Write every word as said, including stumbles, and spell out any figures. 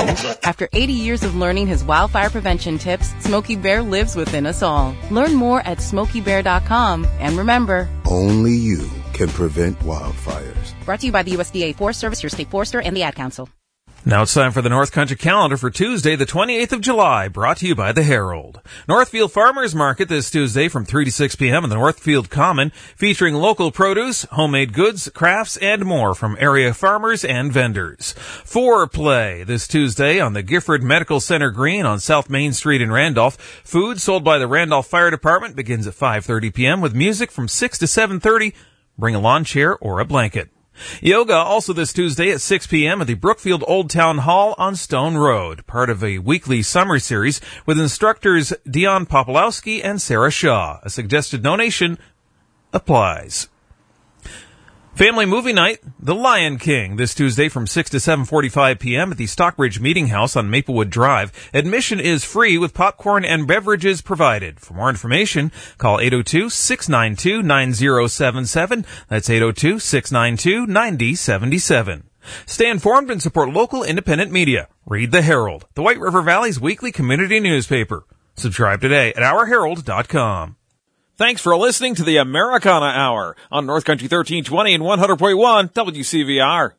After eighty years of learning his wildfire prevention tips, Smokey Bear lives within us all. Learn more at smokey bear dot com. And remember, only you can prevent wildfires. Brought to you by the U S D A Forest Service, your state forester, and the Ad Council. Now it's time for the North Country Calendar for Tuesday, the twenty-eighth of July, brought to you by the Herald. Northfield Farmers Market this Tuesday from three to six p.m. in the Northfield Common, featuring local produce, homemade goods, crafts, and more from area farmers and vendors. Foreplay this Tuesday on the Gifford Medical Center Green on South Main Street in Randolph. Food sold by the Randolph Fire Department begins at five thirty p.m. with music from six to seven thirty. Bring a lawn chair or a blanket. Yoga also this Tuesday at six p.m. at the Brookfield Old Town Hall on Stone Road, part of a weekly summer series with instructors Dion Popolowski and Sarah Shaw. A suggested donation applies. Family movie night, The Lion King, this Tuesday from six to seven forty-five p.m. at the Stockbridge Meeting House on Maplewood Drive. Admission is free with popcorn and beverages provided. For more information, call eight oh two, six nine two, nine oh seven seven. That's eight oh two, six nine two, nine oh seven seven. Stay informed and support local independent media. Read The Herald, the White River Valley's weekly community newspaper. Subscribe today at our herald dot com. Thanks for listening to the Americana Hour on North Country thirteen twenty and one hundred point one W C V R.